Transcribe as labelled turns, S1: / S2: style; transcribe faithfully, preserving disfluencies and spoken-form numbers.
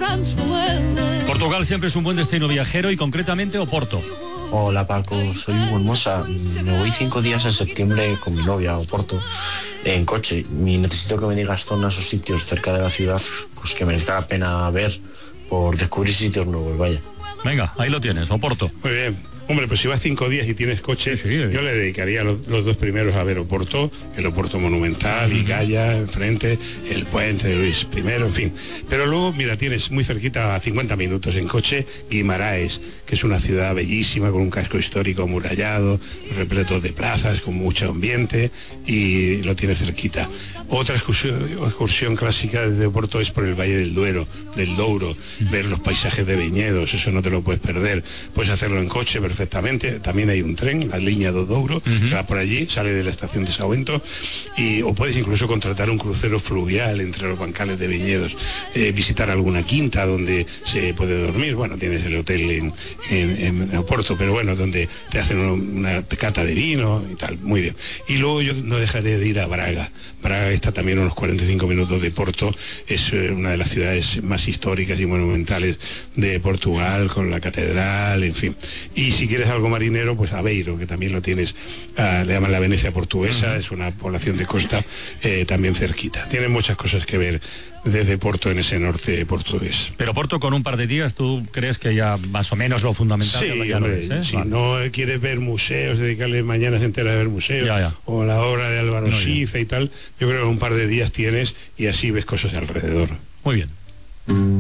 S1: Portugal siempre es un buen destino viajero y concretamente Oporto.
S2: Hola Paco, soy Hugo Hermosa. Me voy cinco días en septiembre con mi novia a Oporto en coche y necesito que me digas zonas o sitios cerca de la ciudad pues que merezca la pena ver por descubrir sitios nuevos, vaya.
S1: Venga, ahí lo tienes, Oporto.
S3: Muy bien. Hombre, pues si vas cinco días y tienes coche,
S1: sí, sí,
S3: yo le dedicaría los, los dos primeros a ver Oporto, el Oporto Monumental, y Gaya, enfrente, el puente de Luis primero, en fin. Pero luego, mira, tienes muy cerquita, a cincuenta minutos en coche, Guimaraes, que es una ciudad bellísima, con un casco histórico amurallado, repleto de plazas, con mucho ambiente, y lo tienes cerquita. Otra excursión, excursión clásica de Oporto es por el Valle del Duero, del Douro, ver los paisajes de viñedos, eso no te lo puedes perder. Puedes hacerlo en coche perfectamente, también hay un tren, la línea do Douro, uh-huh. que va por allí, sale de la estación de Sahuento, y, o puedes incluso contratar un crucero fluvial entre los bancales de viñedos, eh, visitar alguna quinta donde se puede dormir, bueno, tienes el hotel en, en, en Oporto, pero bueno, donde te hacen una, una cata de vino y tal, muy bien. Y luego yo no dejaré de ir a Braga. Braga está también a unos cuarenta y cinco minutos de Porto, es eh, una de las ciudades más históricas y monumentales de Portugal, con la catedral, en fin. Y si quieres algo marinero, pues Aveiro, que también lo tienes, uh, le llaman la Venecia portuguesa, uh-huh. es una población de costa eh, también cerquita. Tiene muchas cosas que ver desde Porto en ese norte portugués.
S1: Pero Porto con un par de días, ¿tú crees que ya más o menos lo fundamental?
S3: Sí,
S1: ya
S3: hombre,
S1: lo ves, ¿eh?
S3: si
S1: vale.
S3: no quieres ver museos, dedicarle mañanas enteras a ver museos,
S1: ya, ya.
S3: o la obra de Álvaro
S1: no,
S3: Siza y tal, yo creo que un par de días tienes y así ves cosas alrededor.
S1: Muy bien.